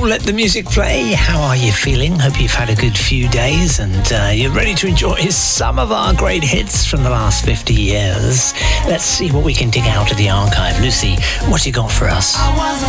let the music play. How are you feeling? Hope you've had a good few days and you're ready to enjoy some of our great hits from the last 50 years. Let's see what we can dig out of the archive. Lucy, what you got for us?